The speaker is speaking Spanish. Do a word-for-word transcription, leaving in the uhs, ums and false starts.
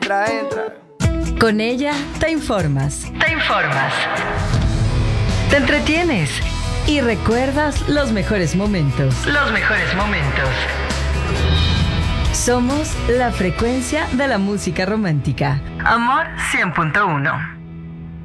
entra, entra. Con ella te informas. Te informas. Te entretienes. Y recuerdas los mejores momentos. Los mejores momentos. Somos la frecuencia de la música romántica. Amor cien punto uno.